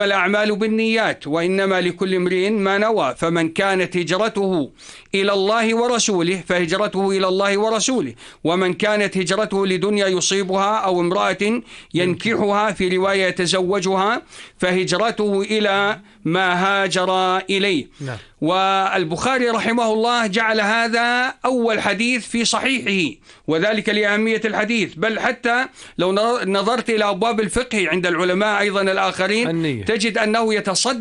الأعمال بالنيات وإنما لكل امرئ ما نوى، فمن كانت هجرته إلى الله ورسوله فهجرته إلى الله ورسوله، ومن كانت هجرته لدنيا يصيبها أو امرأة ينكحها في رواية يتزوجها فهجرته إلى ما هاجر إليه. والبخاري رحمه الله جعل هذا أول حديث في صحيحه، وذلك لأهمية الحديث. بل حتى لو نظرت إلى أبواب الفقه عند العلماء أيضا الآخرين النية. تجد أنه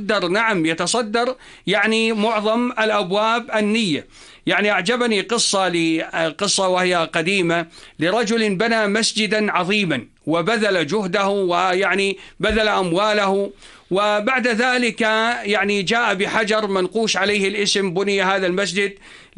يتصدر يعني معظم الأبواب النية. يعني أعجبني قصة وهي قديمة لرجل بنى مسجدا عظيما وبذل جهده ويعني بذل أمواله، وبعد ذلك يعني جاء بحجر منقوش عليه الاسم، بني هذا المسجد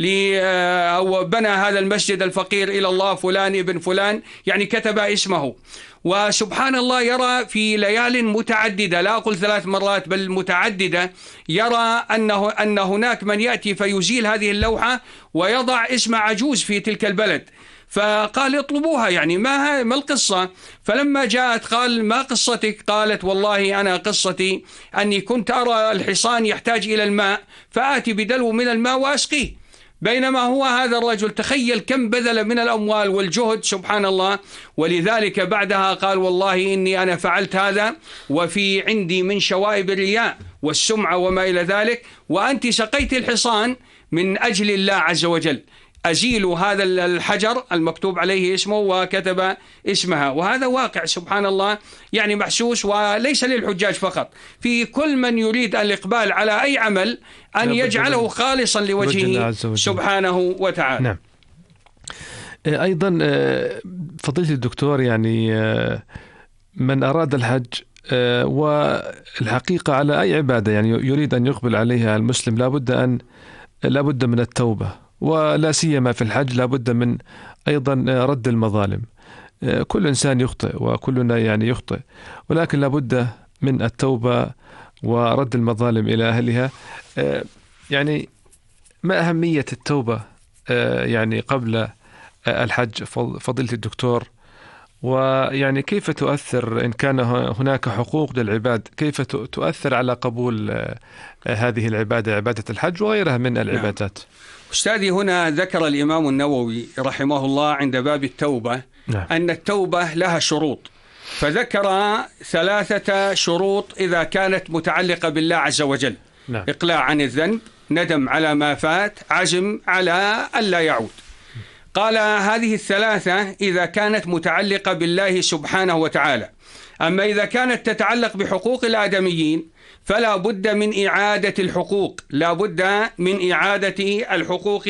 أو بنى هذا المسجد الفقير إلى الله فلان ابن فلان، يعني كتب اسمه. وسبحان الله يرى في ليال متعددة، لا أقول 3 مرات بل متعددة، يرى أن هناك من يأتي فيزيل هذه اللوحة ويضع اسم عجوز في تلك البلد. فقال اطلبوها، يعني ما القصة؟ فلما جاءت قال ما قصتك؟ قالت والله أنا قصتي أني كنت أرى الحصان يحتاج إلى الماء فآتي بدلو من الماء وأسقيه، بينما هو هذا الرجل تخيل كم بذل من الأموال والجهد، سبحان الله. ولذلك بعدها قال والله إني أنا فعلت هذا وفي عندي من شوائب الرياء والسمعة وما إلى ذلك، وأنت سقيت الحصان من أجل الله عز وجل، أزيل هذا الحجر المكتوب عليه اسمه وكتب اسمها. وهذا واقع سبحان الله يعني محسوس، وليس للحجاج فقط، في كل من يريد الإقبال على أي عمل أن يجعله خالصا لوجهه سبحانه وتعالى. نعم. أيضا فضيلة الدكتور، يعني من أراد الحج والحقيقة على أي عبادة يعني يريد أن يقبل عليها المسلم لابد من التوبة، ولا سيما في الحج لابد من أيضا رد المظالم. كل إنسان يخطئ وكلنا يعني يخطئ، ولكن لابد من التوبة ورد المظالم إلى أهلها. يعني ما أهمية التوبة يعني قبل الحج فضيلة الدكتور؟ ويعني كيف تؤثر إن كان هناك حقوق للعباد، كيف تؤثر على قبول هذه العبادة، عبادة الحج وغيرها من العبادات؟ أستاذي، هنا ذكر الإمام النووي رحمه الله عند باب التوبة أن التوبة لها شروط، فذكر 3 شروط إذا كانت متعلقة بالله عز وجل: إقلاع عن الذنب، ندم على ما فات، عزم على ألا يعود. قال هذه 3 إذا كانت متعلقة بالله سبحانه وتعالى. أما إذا كانت تتعلق بحقوق الآدميين فلا بد من إعادة الحقوق، لا بد من إعادة الحقوق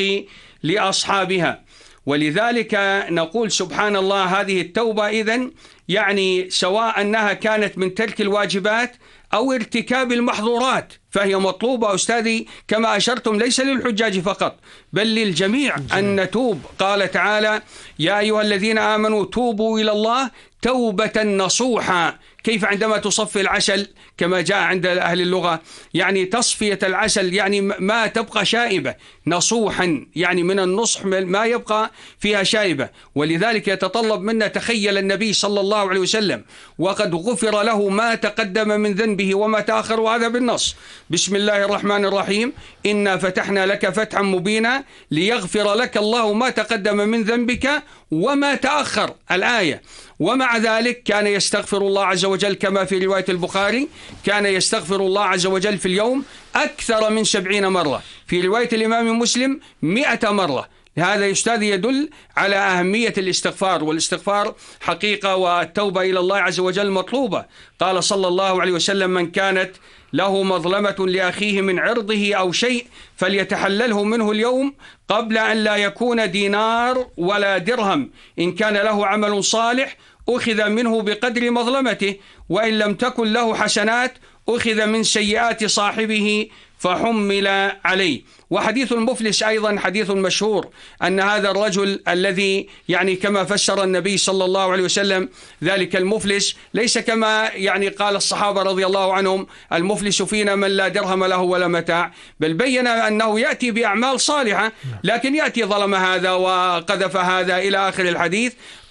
لأصحابها. ولذلك نقول سبحان الله هذه التوبة إذن يعني سواء أنها كانت من ترك الواجبات أو ارتكاب المحظورات فهي مطلوبة أستاذي، كما أشرتم ليس للحجاج فقط بل للجميع أن نتوب. قال تعالى: يا أيها الذين آمنوا توبوا إلى الله توبة نصوحا. كيف عندما تصفي العسل كما جاء عند أهل اللغة، يعني تصفية العسل يعني ما تبقى شائبة، نصوحا يعني من النصح ما يبقى فيها شائبة. ولذلك يتطلب منا، تخيل النبي صلى الله عليه وسلم وقد غفر له ما تقدم من ذنبه وما تأخر، وهذا بالنص: بسم الله الرحمن الرحيم إنا فتحنا لك فتحا مبينا ليغفر لك الله ما تقدم من ذنبك وما تأخر، الآية. ومع ذلك كان يستغفر الله عز وجل كما في رواية البخاري، كان يستغفر الله عز وجل في اليوم أكثر من 70 مرة، في رواية الإمام مسلم 100 مرة. هذا أستاذ يدل على أهمية الاستغفار، والاستغفار حقيقة والتوبة إلى الله عز وجل مطلوبة. قال صلى الله عليه وسلم: من كانت له مظلمة لأخيه من عرضه أو شيء فليتحلله منه اليوم قبل أن لا يكون دينار ولا درهم، إن كان له عمل صالح أخذ منه بقدر مظلمته، وإن لم تكن له حسنات أخذ من سيئات صاحبه فحمل عليه. وحديث المفلس أيضا حديث مشهور، أن هذا الرجل الذي يعني كما فسر النبي صلى الله عليه وسلم ذلك المفلس ليس كما يعني قال الصحابة رضي الله عنهم المفلس فينا من لا درهم له ولا متاع، بل بين أنه يأتي بأعمال صالحة لكن يأتي ظلم هذا وقذف هذا إلى آخر الحديث.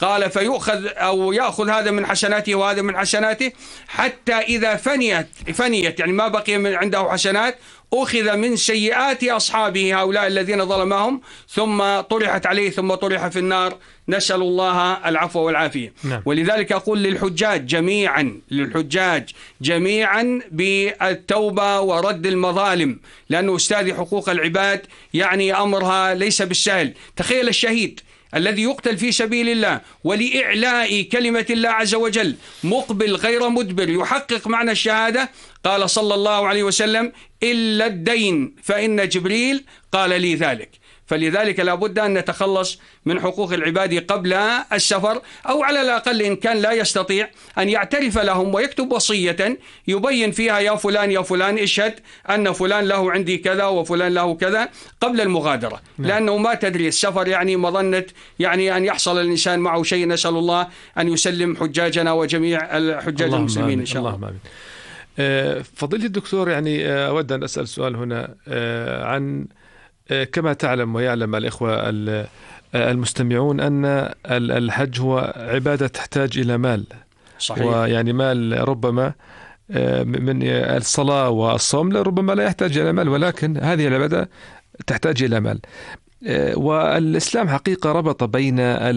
قال فيؤخذ أو يأخذ هذا من حسناته وهذا من حسناته، حتى إذا فنيت يعني ما بقي من عنده حسنات أخذ من سيئات أصحابه هؤلاء الذين ظلمهم ثم طرحت عليه ثم طرح في النار، نسأل الله العفو والعافية. نعم. ولذلك أقول للحجاج جميعا بالتوبة ورد المظالم، لأنه أستاذي حقوق العباد يعني أمرها ليس بالسهل. تخيل الشهيد الذي يقتل في سبيل الله ولإعلاء كلمة الله عز وجل مقبل غير مدبر يحقق معنى الشهادة، قال صلى الله عليه وسلم إلا الدين فإن جبريل قال لي ذلك. فلذلك لا بد أن نتخلص من حقوق العباد قبل السفر، أو على الأقل إن كان لا يستطيع أن يعترف لهم ويكتب وصية يبين فيها يا فلان اشهد أن فلان له عندي كذا وفلان له كذا قبل المغادرة. لأنه ما تدري السفر يعني مظنة يعني أن يحصل الإنسان معه شيء. نسأل الله أن يسلم حجاجنا وجميع الحجاج المسلمين إن شاء الله. فضيلة الدكتور، يعني أود أن أسأل سؤال هنا عن كما تعلم ويعلم الإخوة المستمعون أن الحج هو عبادة تحتاج إلى مال. صحيح. ويعني مال ربما من الصلاة والصوم ربما لا يحتاج إلى مال، ولكن هذه العبادة تحتاج إلى مال. والإسلام حقيقة ربط بين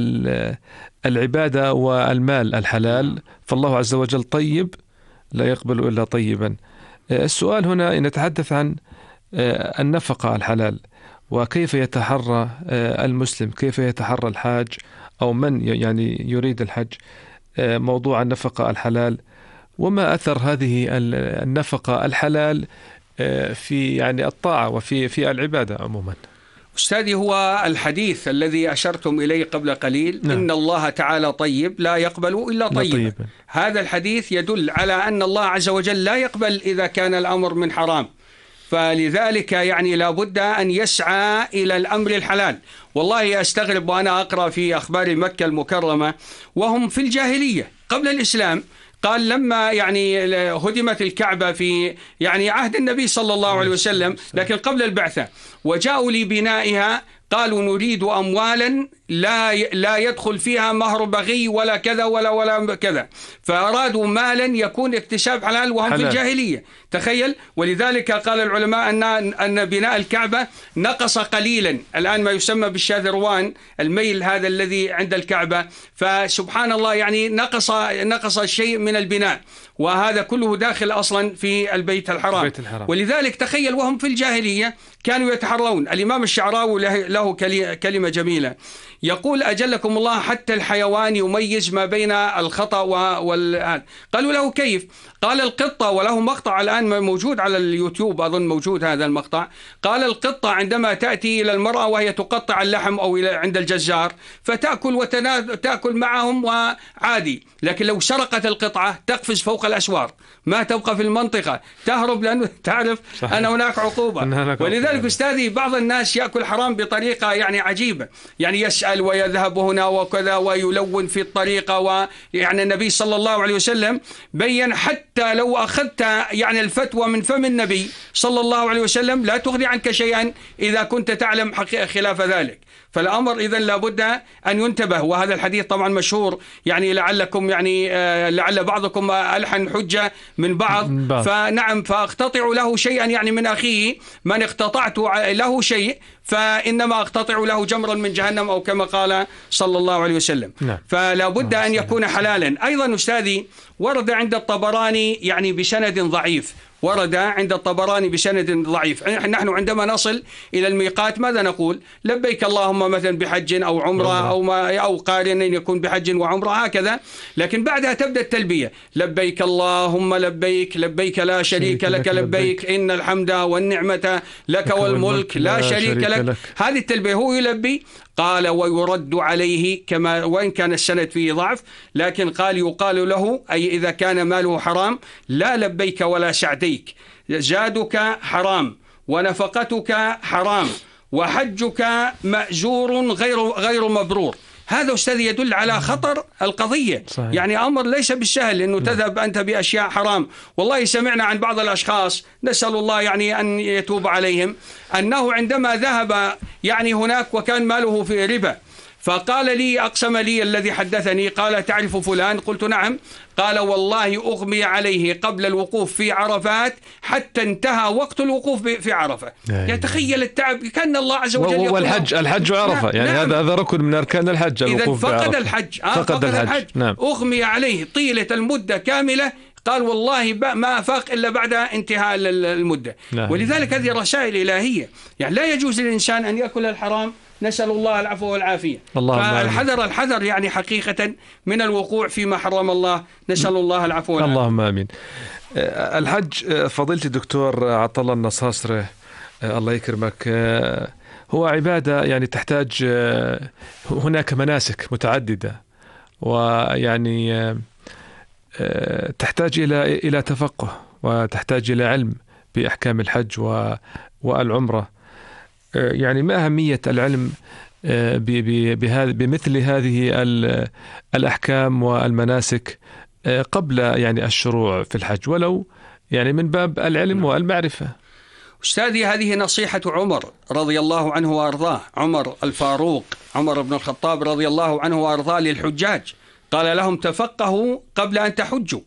العبادة والمال الحلال، فالله عز وجل طيب لا يقبل إلا طيبا. السؤال هنا نتحدث عن النفقة الحلال، وكيف يتحرى المسلم، كيف يتحرى الحاج أو من يعني يريد الحج موضوع النفقة الحلال، وما أثر هذه النفقة الحلال في يعني الطاعة وفي العبادة عموما. أستاذي، هو الحديث الذي أشرتم إليه قبل قليل، نعم. إن الله تعالى طيب لا يقبل إلا طيبا. هذا الحديث يدل على أن الله عز وجل لا يقبل إذا كان الأمر من حرام، فلذلك يعني لا بد أن يسعى إلى الأمر الحلال. والله أستغرب وأنا أقرأ في أخبار مكة المكرمة وهم في الجاهلية قبل الإسلام، قال لما يعني هدمت الكعبة في يعني عهد النبي صلى الله عليه وسلم لكن قبل البعثة، وجاءوا لبنائها قالوا نريد أموالا لا يدخل فيها مهر بغي ولا كذا ولا كذا، فأرادوا مالا يكون اكتساب حلال وهم في الجاهلية. تخيل. ولذلك قال العلماء أن بناء الكعبة نقص قليلا، الآن ما يسمى بالشاذروان، الميل هذا الذي عند الكعبة، فسبحان الله يعني نقص شيء من البناء، وهذا كله داخل أصلا في البيت الحرام. ولذلك تخيل وهم في الجاهلية كانوا يتحرون. الإمام الشعراوي له كلمة جميلة يقول أجلكم الله حتى الحيوان يميز ما بين الخطأ قالوا له كيف؟ قال القطة، وله مقطع الآن موجود على اليوتيوب أظن موجود هذا المقطع، قال القطة عندما تأتي إلى المرأة وهي تقطع اللحم أو عند الجزار فتأكل وتأكل معهم وعادي، لكن لو سرقت القطعة تقفز فوق الأسوار ما تبقى في المنطقة، تهرب لأنه تعرف أن هناك عقوبة. ولذلك أستاذي بعض الناس يأكل حرام بطريقة يعني عجيبة، يعني يسأل ويذهب هنا وكذا ويلون في الطريقة، ويعني النبي صلى الله عليه وسلم بين حتى لو أخذت يعني الفتوى من فم النبي صلى الله عليه وسلم لا تغني عنك شيئا إذا كنت تعلم خلاف ذلك. فالأمر إذن لابد أن ينتبه. وهذا الحديث طبعا مشهور، يعني لعلكم يعني لعل بعضكم ألحن حجة من بعض، فنعم فأقتطع له شيئا يعني من أخيه، من اقتطعت له شيء فإنما أقتطع له جمرا من جهنم أو كما قال صلى الله عليه وسلم. فلا بد أن يكون حلالا. أيضا أستاذي ورد عند الطبراني يعني بسند ضعيف، نحن عندما نصل إلى الميقات ماذا نقول؟ لبيك اللهم مثلا بحج أو عمرة أو قارن يكون بحج وعمرة هكذا، لكن بعدها تبدأ التلبية لبيك اللهم لبيك لا شريك لك لبيك إن الحمد والنعمة لك والملك لا شريك لك. هذه التلبية هو يلبي. قال ويرد عليه كما وإن كان السند فيه ضعف، لكن يقال له أي إذا كان ماله حرام لا لبيك ولا سعديك، زادك حرام ونفقتك حرام وحجك مأجور غير مبرور. هذا أستاذ يدل على خطر القضية. صحيح. يعني أمر ليس بالسهل أنه تذهب أنت بأشياء حرام. والله سمعنا عن بعض الأشخاص نسأل الله يعني أن يتوب عليهم أنه عندما ذهب يعني هناك وكان ماله في ربا، فقال لي أقسم لي الذي حدثني، قال تعرف فلان؟ قلت نعم. قال والله أغمي عليه قبل الوقوف في عرفات حتى انتهى وقت الوقوف في عرفة. يتخيل التعب، كان الله عز وجل يقول والحج عرفة. يعني نعم. هذا ركن من أركان الحج، الوقوف إذا فقد الحج فقد الحج. نعم. أغمي عليه طيلة المدة كاملة، قال والله ما أفاق إلا بعد انتهاء المدة. نعم. ولذلك هذه رسائل إلهية، يعني لا يجوز للإنسان أن يأكل الحرام، نسأل الله العفو والعافية. فالحذر يعني حقيقة من الوقوع فيما حرم الله، نسأل الله العفو والعافية. اللهم آمين. الحج فضيلة الدكتور عطلة النصاصرة الله يكرمك، هو عبادة يعني تحتاج، هناك مناسك متعددة، ويعني تحتاج إلى تفقه، وتحتاج إلى علم بأحكام الحج والعمرة. يعني ما أهمية العلم بمثل هذه الأحكام والمناسك قبل يعني الشروع في الحج، ولو يعني من باب العلم والمعرفة؟ أستاذي، هذه نصيحة عمر رضي الله عنه وأرضاه، عمر الفاروق، عمر بن الخطاب رضي الله عنه وأرضاه للحجاج، قال لهم تفقهوا قبل أن تحجوا،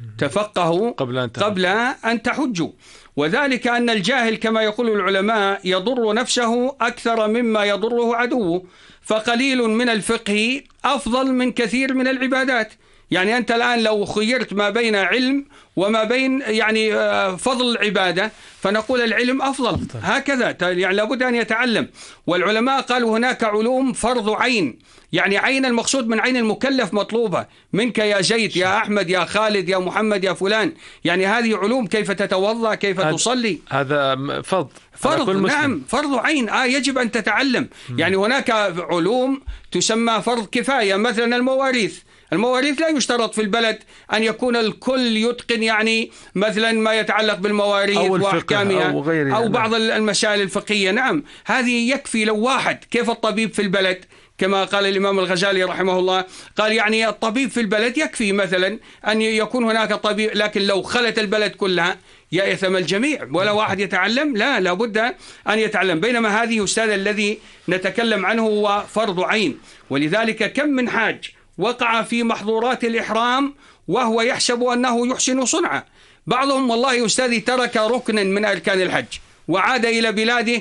تفقهوا قبل أن تحجوا. وذلك أن الجاهل كما يقول العلماء يضر نفسه أكثر مما يضره عدوه، فقليل من الفقه أفضل من كثير من العبادات. يعني أنت الآن لو خيرت ما بين علم وما بين يعني فضل العبادة، فنقول العلم أفضل. هكذا يعني لابد أن يتعلم. والعلماء قالوا هناك علوم فرض عين، يعني عين المقصود من عين المكلف مطلوبة منك يا زيد يا أحمد يا خالد يا محمد يا فلان. يعني هذه علوم، كيف تتوضأ، كيف تصلي، هذا فرض نعم، فرض عين يجب أن تتعلم. يعني هناك علوم تسمى فرض كفاية، مثلا المواريث لا يشترط في البلد أن يكون الكل يتقن يعني مثلا ما يتعلق بالمواريث وأحكامها أو بعض المسائل الفقهية. نعم، هذه يكفي لو واحد. كيف الطبيب في البلد؟ كما قال الإمام الغزالي رحمه الله، قال يعني الطبيب في البلد يكفي مثلا أن يكون هناك طبيب، لكن لو خلت البلد كلها يأثم الجميع ولا واحد يتعلم. لا، لابد أن يتعلم. بينما هذه أستاذ الذي نتكلم عنه هو فرض عين. ولذلك كم من حاج وقع في محظورات الإحرام وهو يحسب أنه يحسن صنعا. بعضهم والله أستاذي ترك ركنا من أركان الحج وعاد إلى بلاده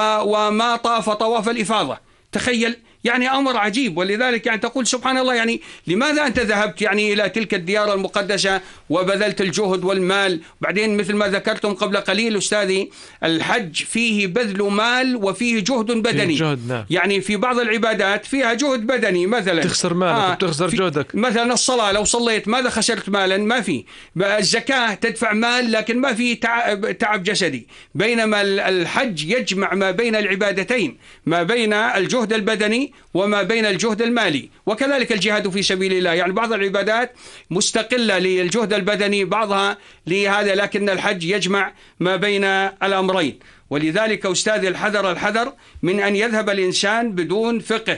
وما طاف طواف الإفاضة. تخيل، يعني أمر عجيب. ولذلك يعني تقول سبحان الله، يعني لماذا أنت ذهبت يعني إلى تلك الديار المقدسة وبذلت الجهد والمال؟ بعدين مثل ما ذكرتم قبل قليل أستاذي، الحج فيه بذل مال وفيه جهد بدني. يعني في بعض العبادات فيها جهد بدني، مثلا تخسر مالك وتخسر جهدك. مثلا الصلاة لو صليت ماذا خسرت مالا؟ ما في. الزكاة تدفع مال لكن ما في تعب جسدي. بينما الحج يجمع ما بين العبادتين، ما بين الجهد البدني وما بين الجهد المالي. وكذلك الجهاد في سبيل الله، يعني بعض العبادات مستقلة للجهد البدني، بعضها لهذا، لكن الحج يجمع ما بين الأمرين. ولذلك أستاذ الحذر من أن يذهب الإنسان بدون فقه،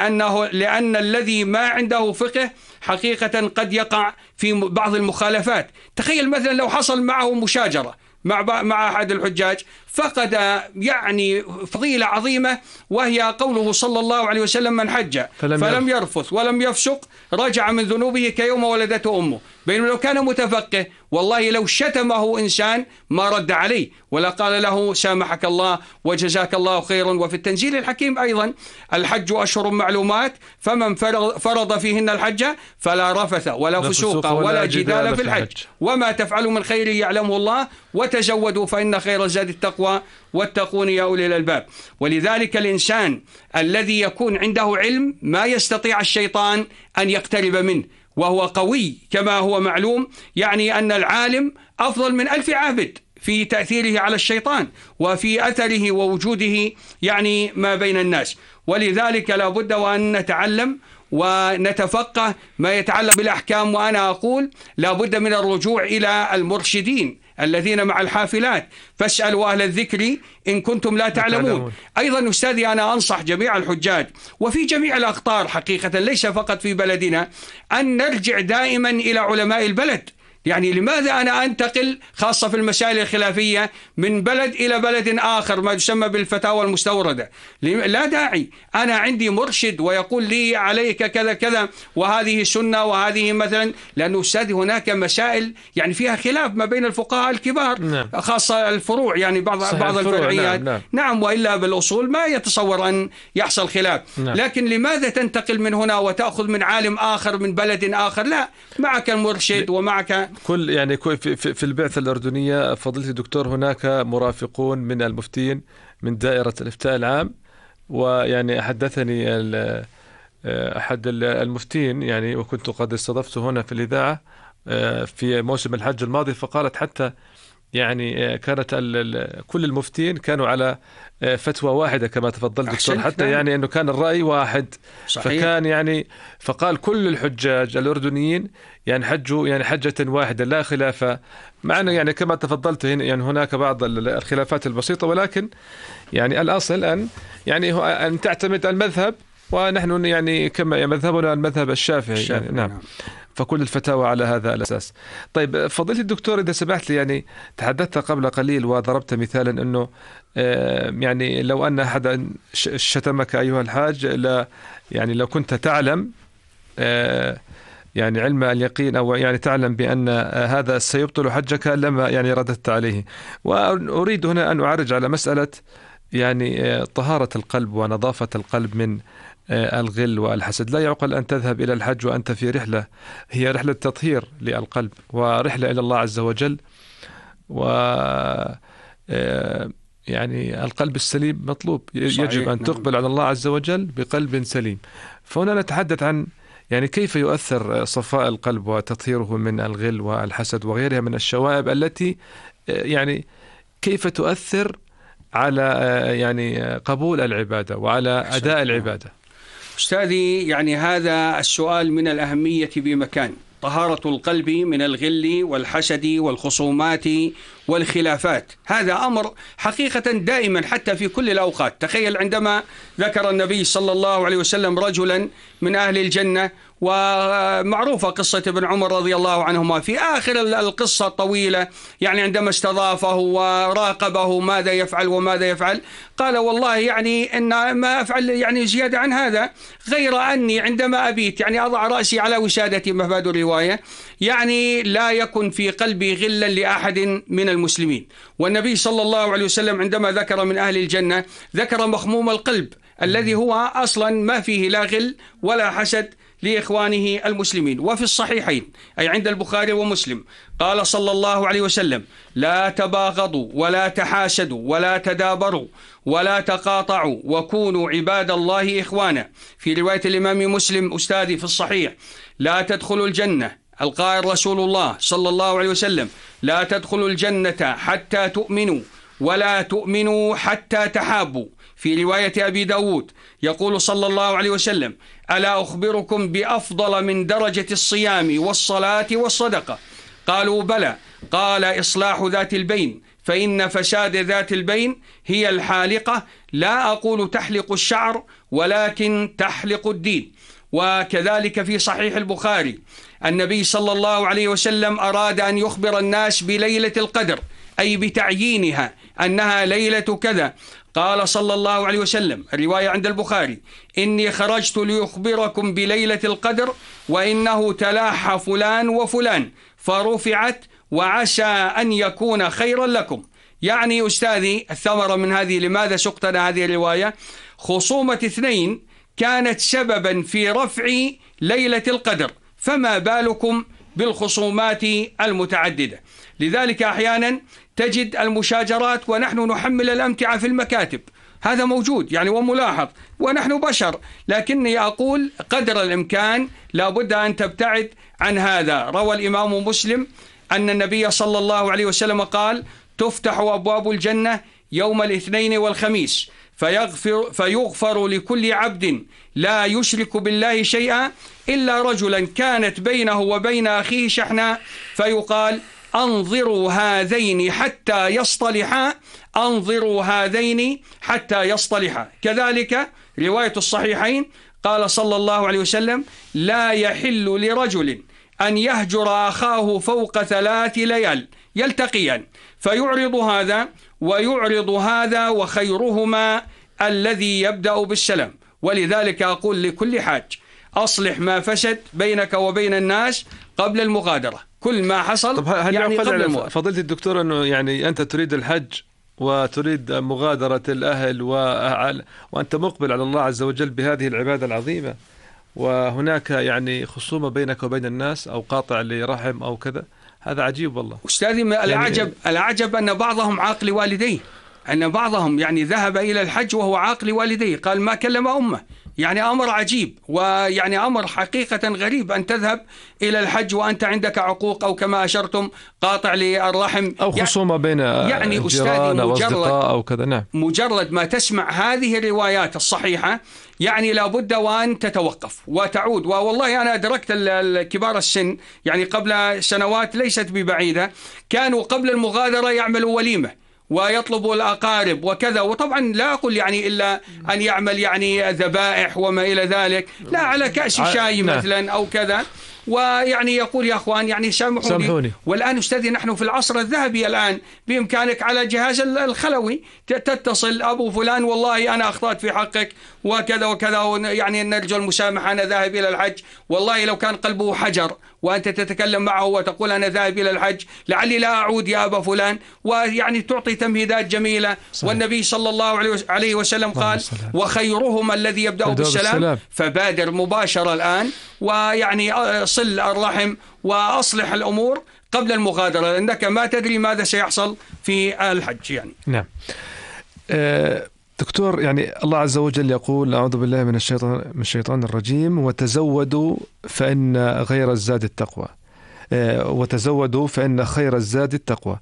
لأن الذي ما عنده فقه حقيقة قد يقع في بعض المخالفات. تخيل مثلا لو حصل معه مشاجرة مع أحد الحجاج، فقد يعني فضيلة عظيمة، وهي قوله صلى الله عليه وسلم: من حج فلم يرفث ولم يفسق رجع من ذنوبه كيوم ولدته أمه. بينما لو كان متفقه والله لو شتمه إنسان ما رد عليه ولا قال له سامحك الله وجزاك الله خيرا. وفي التنزيل الحكيم أيضا: الحج أشهر معلومات فمن فرض فيهن الحج فلا رفث ولا فسوق ولا جدال في الحج وما تفعلوا من خير يعلمه الله وتزودوا فإن خير الزاد التقوى واتقون يا أولي الألباب. ولذلك الإنسان الذي يكون عنده علم ما يستطيع الشيطان أن يقترب منه، وهو قوي كما هو معلوم، يعني أن العالم أفضل من 1000 عابد في تأثيره على الشيطان وفي أثره ووجوده يعني ما بين الناس. ولذلك لا بد وأن نتعلم ونتفقه ما يتعلق بالأحكام. وأنا أقول لا بد من الرجوع إلى المرشدين الذين مع الحافلات، فاسألوا أهل الذكر إن كنتم لا تعلمون. أيضا أستاذي أنا أنصح جميع الحجاج وفي جميع الأقطار حقيقة، ليس فقط في بلدنا، أن نرجع دائما إلى علماء البلد، يعني لماذا أنا أنتقل خاصة في المسائل الخلافية من بلد إلى بلد آخر، ما يسمى بالفتاوى المستوردة؟ لا داعي. أنا عندي مرشد ويقول لي عليك كذا كذا وهذه سنة وهذه مثلا، لأنه أستاذ هناك مسائل يعني فيها خلاف ما بين الفقهاء الكبار. نعم. خاصة الفروع، يعني بعض الفرعيات. نعم. وإلا بالأصول ما يتصور أن يحصل خلاف. نعم. لكن لماذا تنتقل من هنا وتأخذ من عالم آخر من بلد آخر؟ لا، معك المرشد ومعك يعني في البعثة الأردنية فضيلة الدكتور هناك مرافقون من المفتين من دائرة الإفتاء العام. ويعني حدثني أحد المفتين يعني، وكنت قد استضفته هنا في الإذاعة في موسم الحج الماضي، فقالت حتى يعني كانت كل المفتين كانوا على فتوى واحدة كما تفضلت دكتور، حتى نعم. يعني أنه كان الرأي واحد. صحيح. فكان يعني فقال كل الحجاج الأردنيين يعني حجوا يعني حجة واحدة لا خلاف، مع أنه يعني كما تفضلت يعني هناك بعض الخلافات البسيطة، ولكن يعني الأصل أن تعتمد المذهب، ونحن يعني كما مذهبنا المذهب الشافعي يعني. نعم. فكل الفتاوى على هذا الأساس. طيب فضيلة الدكتور، إذا سمحت لي، يعني تحدثت قبل قليل وضربت مثالا أنه يعني لو أن أحدا شتمك أيها الحاج، يعني لو كنت تعلم يعني علم اليقين، أو يعني تعلم بأن هذا سيبطل حجك، لما يعني رددت عليه. وأريد هنا أن أعرج على مسألة يعني طهارة القلب ونظافة القلب من الغل والحسد. لا يعقل أن تذهب إلى الحج وأنت في رحلة هي رحلة تطهير للقلب ورحلة إلى الله عز وجل، يعني القلب السليم مطلوب. يجب أن تقبل على الله عز وجل بقلب سليم. فهنا نتحدث عن يعني كيف يؤثر صفاء القلب وتطهيره من الغل والحسد وغيرها من الشوائب التي يعني كيف تؤثر على يعني قبول العبادة وعلى أداء العبادة. أستاذي، يعني هذا السؤال من الأهمية بمكان. طهارة القلب من الغل والحسد والخصومات والخلافات، هذا أمر حقيقة دائما حتى في كل الأوقات. تخيل عندما ذكر النبي صلى الله عليه وسلم رجلا من أهل الجنة، ومعروفة قصة ابن عمر رضي الله عنهما في آخر القصة الطويلة، يعني عندما استضافه وراقبه ماذا يفعل وماذا يفعل، قال والله يعني إن ما أفعل يعني زيادة عن هذا، غير أني عندما أبيت يعني أضع رأسي على وسادتي، مفاد الرواية، يعني لا يكن في قلبي غلا لأحد من المسلمين. والنبي صلى الله عليه وسلم عندما ذكر من أهل الجنة ذكر مخموم القلب الذي هو أصلا ما فيه لا غل ولا حسد لإخوانه المسلمين. وفي الصحيحين أي عند البخاري ومسلم قال صلى الله عليه وسلم: لا تباغضوا ولا تحاسدوا ولا تدابروا ولا تقاطعوا وكونوا عباد الله إخوانا. في رواية الإمام مسلم أستاذي في الصحيح: لا تدخلوا الجنة، القائل رسول الله صلى الله عليه وسلم: لا تدخلوا الجنة حتى تؤمنوا ولا تؤمنوا حتى تحابوا. في رواية أبي داود يقول صلى الله عليه وسلم: ألا أخبركم بأفضل من درجة الصيام والصلاة والصدقة؟ قالوا بلى. قال: إصلاح ذات البين، فإن فساد ذات البين هي الحالقة، لا أقول تحلق الشعر ولكن تحلق الدين. وكذلك في صحيح البخاري النبي صلى الله عليه وسلم أراد أن يخبر الناس بليلة القدر، أي بتعيينها أنها ليلة كذا. قال صلى الله عليه وسلم، الرواية عند البخاري: إني خرجت ليخبركم بليلة القدر وإنه تلاح فلان وفلان فرفعت وعسى أن يكون خيرا لكم. يعني أستاذي الثمرة من هذه، لماذا سقتنا هذه الرواية؟ خصومة اثنين كانت سببا في رفع ليلة القدر، فما بالكم بالخصومات المتعددة؟ لذلك أحيانا تجد المشاجرات ونحن نحمل الأمتعة في المكاتب، هذا موجود يعني وملاحظ، ونحن بشر، لكني أقول قدر الإمكان لابد أن تبتعد عن هذا. روى الإمام مسلم أن النبي صلى الله عليه وسلم قال: تفتح أبواب الجنة يوم الاثنين والخميس فيغفر لكل عبد لا يشرك بالله شيئا إلا رجلا كانت بينه وبين أخيه شحناء، فيقال: أنظروا هذين حتى يصطلحا، أنظروا هذين حتى يصطلحا. كذلك رواية الصحيحين قال صلى الله عليه وسلم: لا يحل لرجل أن يهجر أخاه فوق 3 ليال يلتقيان فيعرض هذا ويعرض هذا وخيرهما الذي يبدأ بالسلام. ولذلك أقول لكل حاج أصلح ما فسد بينك وبين الناس قبل المغادرة. كل ما حصل طب هل يعني قبل المغادرة. فضيلة الدكتور أنه يعني أنت تريد الحج وتريد مغادرة الأهل وأنت مقبل على الله عز وجل بهذه العبادة العظيمة، وهناك يعني خصومة بينك وبين الناس أو قاطع لرحم أو كذا، هذا عجيب والله. أستاذي العجب أن بعضهم عاق لوالديه، أن بعضهم يعني ذهب إلى الحج وهو عاق لوالديه، قال ما كلم أمه. يعني أمر عجيب، ويعني أمر حقيقة غريب أن تذهب إلى الحج وأنت عندك عقوق أو كما أشرتم قاطع للرحم أو خصومة بين جيران أو أصدقاء أو كذا. نعم. مجرد ما تسمع هذه الروايات الصحيحة يعني لابد وأن تتوقف وتعود. والله أنا أدركت الكبار السن يعني قبل سنوات ليست ببعيدة كانوا قبل المغادرة يعملوا وليمة ويطلب الأقارب وكذا، وطبعا لا أقول يعني إلا أن يعمل يعني ذبائح وما إلى ذلك، لا على كأس شاي مثلا أو كذا، ويعني يقول يا أخوان يعني سامحوني. والآن أستاذي نحن في العصر الذهبي الآن بإمكانك على جهاز الخلوي تتصل أبو فلان والله أنا أخطأت في حقك وكذا وكذا، يعني نرجو المسامحة أنا ذاهب إلى الحج، والله لو كان قلبه حجر وأنت تتكلم معه وتقول أنا ذاهب إلى الحج لعلي لا أعود يا أبا فلان، ويعني تعطي تمهيدات جميلة. صحيح. والنبي صلى الله عليه وسلم قال وخيرهم الذي يبدأ بالسلام، فبادر مباشرة الآن ويعني صل الرحم وأصلح الأمور قبل المغادرة، لأنك ما تدري ماذا سيحصل في الحج يعني. نعم. دكتور، يعني الله عز وجل يقول أعوذ بالله من الشيطان الرجيم وتزودوا فإن غير الزاد التقوى، وتزودوا فإن خير الزاد التقوى.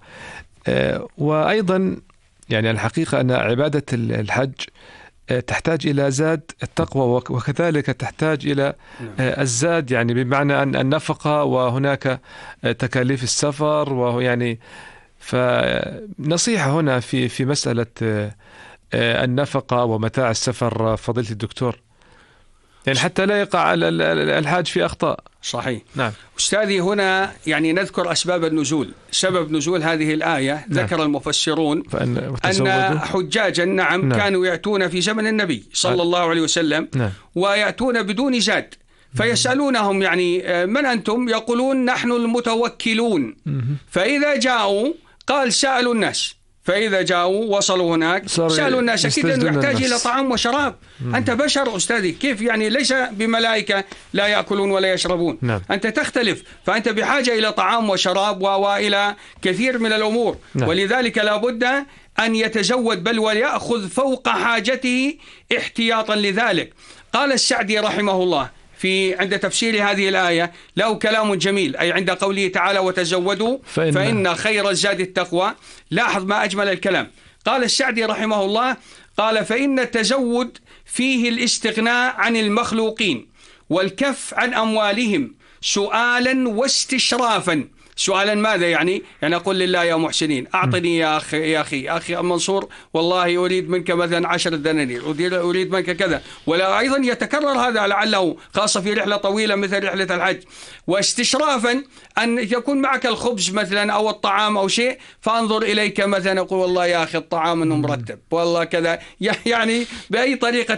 وأيضا يعني الحقيقة أن عبادة الحج تحتاج إلى زاد التقوى، وكذلك تحتاج إلى الزاد يعني بمعنى أن النفقة، وهناك تكاليف السفر، ويعني فنصيحة هنا في مسألة النفقة ومتاع السفر فضيلة الدكتور، يعني حتى لا يقع الحاج في أخطاء. صحيح. نعم. أستاذي هنا يعني نذكر أسباب النزول. سبب نزول هذه الآية ذكر المفسرون أن حجاجا كانوا يأتون في زمن النبي صلى الله عليه وسلم ويأتون بدون زاد، فيسألونهم يعني من أنتم؟ يقولون نحن المتوكلون. فإذا جاءوا قال سألوا الناس، فإذا جاءوا وصلوا هناك سألوا الناس، أكيد أنه يحتاج إلى طعام وشراب. أنت بشر أستاذي، كيف يعني ليس بملائكة لا يأكلون ولا يشربون. نعم. أنت تختلف، فأنت بحاجة إلى طعام وشراب وإلى كثير من الأمور. نعم. ولذلك لابد أن يتزود بل ويأخذ فوق حاجته احتياطا لذلك. قال السعدي رحمه الله عند تفسير هذه الآية له كلام جميل، أي عند قوله تعالى وتزودوا فإن خير الزاد التقوى. لاحظ ما أجمل الكلام. قال السعدي رحمه الله قال فإن التزود فيه الاستغناء عن المخلوقين والكف عن أموالهم سؤالا واستشرافا. سؤالا ماذا يعني؟ يعني أقول لله يا محسنين أعطني يا أخي منصور والله أريد منك مثلا 10 دنانير، أريد منك كذا، ولا أيضا يتكرر هذا لعله خاصة في رحلة طويلة مثل رحلة الحج. واستشرافا أن يكون معك الخبز مثلا أو الطعام أو شيء فأنظر إليك مثلا أقول والله يا أخي الطعام أنه مرتب والله كذا، يعني بأي طريقة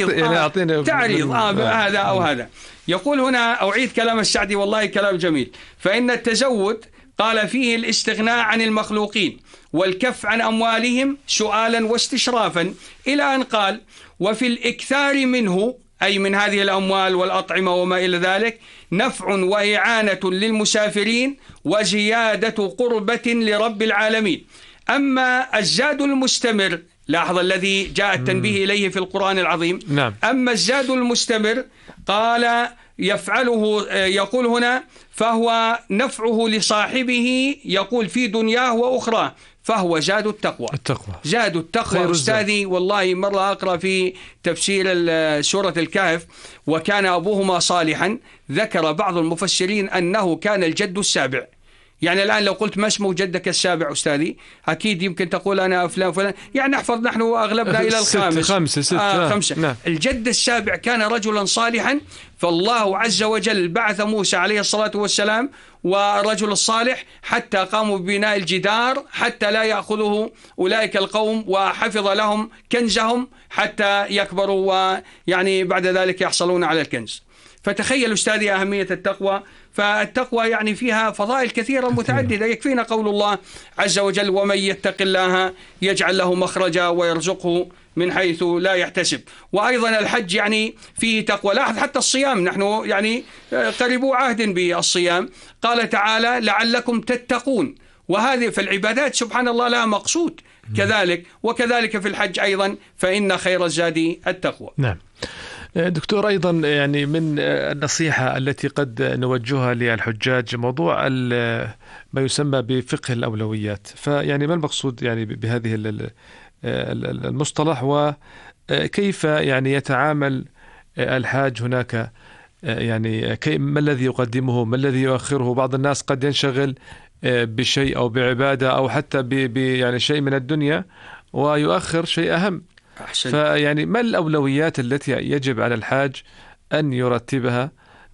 تعريض هذا أو هذا. يقول هنا أعيد كلام السعدي والله كلام جميل. فإن التزود قال فيه الاستغناء عن المخلوقين والكف عن أموالهم سؤالا واستشرافا، إلى أن قال وفي الإكثار منه أي من هذه الأموال والأطعمة وما إلى ذلك نفع وإعانة للمسافرين وزيادة قربة لرب العالمين. أما الزاد المستمر، لاحظ الذي جاء التنبيه إليه في القرآن العظيم. نعم. أما الزاد المستمر قال يفعله يقول هنا فهو نفعه لصاحبه يقول في دنياه وأخرى، فهو زاد التقوى. زاد التقوى أستاذي والله مرة أقرأ في تفسير سورة الكهف وكان أبوهما صالحا، ذكر بعض المفسرين أنه كان الجد السابع، يعني الآن لو قلت ما اسمه جدك السابع أستاذي، أكيد يمكن تقول أنا فلان فلان، يعني نحفظ نحن أغلبنا إلى الخامس. خمسة. نعم. الجد السابع كان رجلا صالحا، فالله عز وجل بعث موسى عليه الصلاة والسلام والرجل الصالح حتى قاموا ببناء الجدار حتى لا يأخذه أولئك القوم، وحفظ لهم كنزهم حتى يكبروا ويعني بعد ذلك يحصلون على الكنز. فتخيل أستاذي أهمية التقوى. فالتقوى يعني فيها فضائل كثيرة متعددة، يكفينا قول الله عز وجل: ومن يتق الله يجعل له مخرجا ويرزقه من حيث لا يحتسب. وأيضا الحج يعني فيه تقوى. لاحظ حتى الصيام، نحن يعني قربوا عهد بالصيام، قال تعالى: لعلكم تتقون. وهذه في العبادات سبحان الله لها مقصود كذلك، وكذلك في الحج أيضا، فإن خير الزاد التقوى. نعم دكتور، أيضا يعني من النصيحة التي قد نوجهها للحجاج موضوع ما يسمى بفقه الأولويات. فيعني ما المقصود يعني بهذه المصطلح، وكيف يعني يتعامل الحاج هناك؟ يعني ما الذي يقدمه، ما الذي يؤخره؟ بعض الناس قد ينشغل بشيء أو بعبادة أو حتى يعني شيء من الدنيا ويؤخر شيء أهم. أحسن. فيعني ما الأولويات التي يجب على الحاج أن يرتبها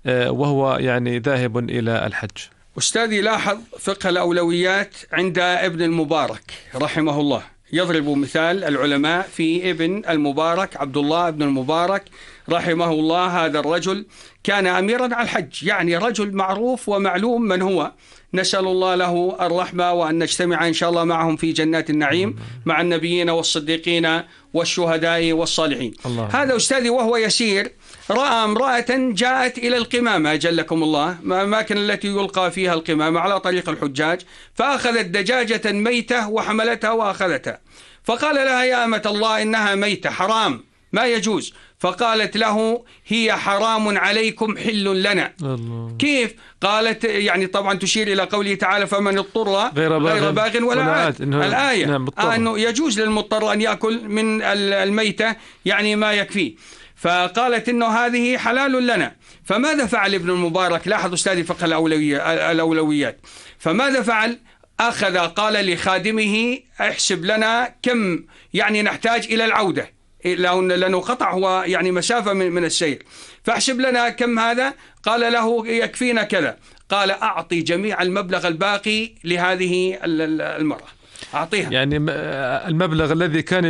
وهو يعني ذاهب إلى الحج؟ أستاذي لاحظ فقه الأولويات عند ابن المبارك رحمه الله. يضرب مثال العلماء في ابن المبارك، عبد الله بن المبارك رحمه الله. هذا الرجل كان أميرا على الحج، يعني رجل معروف ومعلوم من هو. نسأل الله له الرحمة، وأن نجتمع إن شاء الله معهم في جنات النعيم مع النبيين والصديقين والشهداء والصالحين. هذا أستاذي وهو يسير رأى امرأة جاءت إلى القمامة، أجلكم الله، الأماكن التي يلقى فيها القمامة على طريق الحجاج، فأخذت دجاجة ميتة وحملتها وأخذتها، فقال لها: يا أمة الله إنها ميتة حرام ما يجوز. فقالت له: هي حرام عليكم حل لنا. الله. كيف؟ قالت يعني طبعا تشير إلى قوله تعالى: فمن اضطر غير باغ ولا عاد. الآية نعم أنه يجوز للمضطر أن يأكل من الميتة يعني ما يكفي. فقالت إنه هذه حلال لنا. فماذا فعل ابن المبارك؟ لاحظوا أستاذي فقه الأولويات. فماذا فعل؟ أخذ قال لخادمه: احسب لنا كم يعني نحتاج إلى العودة، لأنه قطع هو يعني مسافة من السير، فاحسب لنا كم هذا. قال له: يكفينا كذا. قال: أعطي جميع المبلغ الباقي لهذه المرأة، أعطيها. يعني المبلغ الذي كان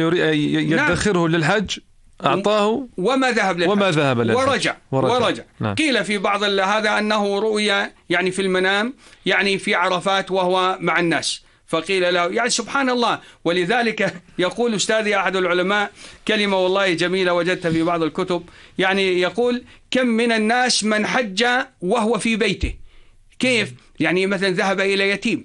يدخره للحج أعطاه وما ذهب للحج ورجع. نعم. قيل في بعض هذا أنه رؤي يعني في المنام يعني في عرفات وهو مع الناس، فقيل له يعني سبحان الله. ولذلك يقول أستاذي أحد العلماء كلمة والله جميلة وجدتها في بعض الكتب، يعني يقول: كم من الناس من حج وهو في بيته. كيف؟ يعني مثلا ذهب إلى يتيم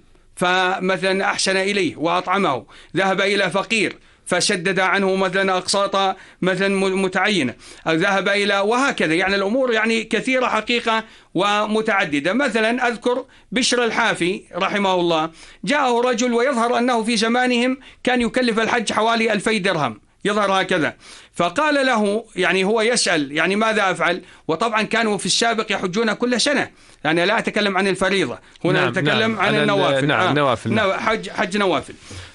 فمثلا أحسن إليه وأطعمه، ذهب إلى فقير فسدد عنه مثلا أقساط مثلا متعينة، ذهب إلى وهكذا. يعني الأمور يعني كثيرة حقيقة ومتعددة. مثلا أذكر بشر الحافي رحمه الله، جاءه رجل ويظهر أنه في زمانهم كان يكلف الحج حوالي 2000 درهم، يظهر هكذا. فقال له يعني هو يسأل يعني ماذا أفعل؟ وطبعا كانوا في السابق يحجون كل سنة، أنا لا أتكلم عن الفريضة هنا، نتكلم عن النوافل. حج نوافل.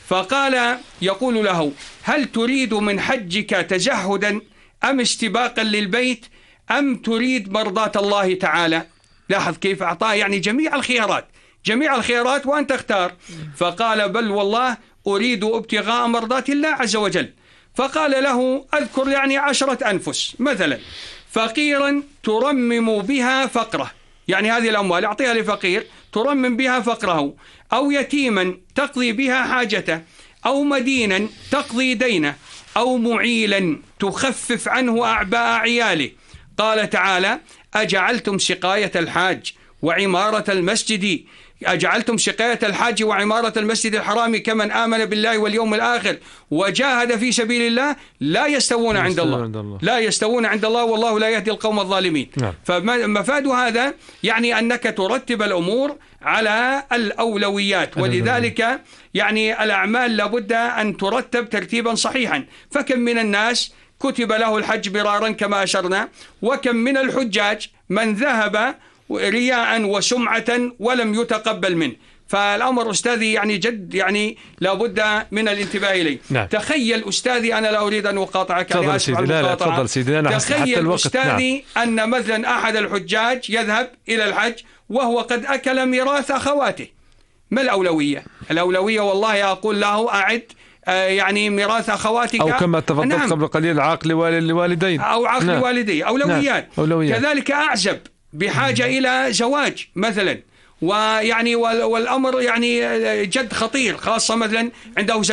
فقال يقول له: هل تريد من حجك تزهدا أم استباقا للبيت أم تريد مرضاة الله تعالى؟ لاحظ كيف أعطاه يعني جميع الخيارات وأن تختار. فقال: بل والله أريد ابتغاء مرضاة الله عز وجل. فقال له: أذكر يعني 10 أنفس مثلا، فقيرا ترمم بها فقره، يعني هذه الأموال أعطيها لفقير ترمم بها فقره، أو يتيما تقضي بها حاجته، أو مدينا تقضي دينه، أو معيلا تخفف عنه أعباء عياله. قال تعالى: أجعلتم سقاية الحاج وعمارة المسجد الحرام كمن آمن بالله واليوم الآخر وجاهد في سبيل الله لا يستوون عند الله والله لا يهدي القوم الظالمين. فمفاد هذا يعني أنك ترتب الأمور على الأولويات، ولذلك يعني الأعمال لابد أن ترتب ترتيبا صحيحا. فكم من الناس كتب له الحج برارا كما أشرنا، وكم من الحجاج من ذهب رياء وسمعة ولم يتقبل منه. فالأمر أستاذي يعني جد يعني لابد من الانتباه إليه. نعم. تخيل أستاذي، أنا لا أريد أن أقاطعك، تفضل سيدي. لا تفضل سيدي، أنا تخيل أستاذي أن مثلا أحد الحجاج يذهب إلى الحج وهو قد أكل ميراث أخواته، ما الأولوية؟ الأولوية والله أقول له أعد يعني ميراث أخواتك، أو كما تفضلت قبل قليل عاق لوالدين أو عاق لوالدي، أولويات. كذلك أعزب بحاجة إلى زواج مثلا، ويعني والأمر يعني جد خطير، خاصة مثلا عنده